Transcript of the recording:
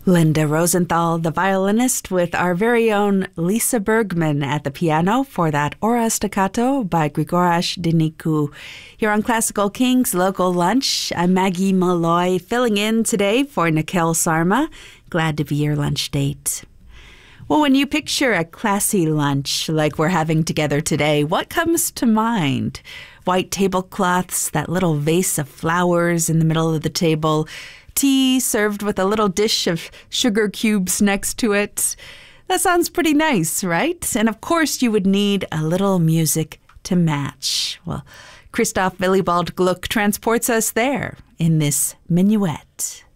Linda Rosenthal, the violinist, with our very own Lisa Bergman at the piano for that Ora Staccato by Grigoras Dinicu. Here on Classical Kings Local Lunch, I'm Maggie Malloy, filling in today for Nikhil Sarma. Glad to be your lunch date. Well, when you picture a classy lunch like we're having together today, what comes to mind? White tablecloths, that little vase of flowers in the middle of the table, tea served with a little dish of sugar cubes next to it. That sounds pretty nice, right? And of course you would need a little music to match. Well, Christoph Willibald Gluck transports us there in this minuet.